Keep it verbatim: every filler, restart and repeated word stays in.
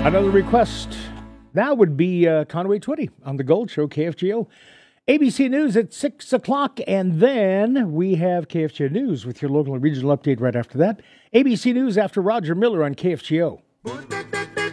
Another request now would be uh, Conway Twitty on The Gold Show, K F G O. A B C News at six o'clock, and then we have K F G O News with your local and regional update right after that. A B C News after Roger Miller on K F G O.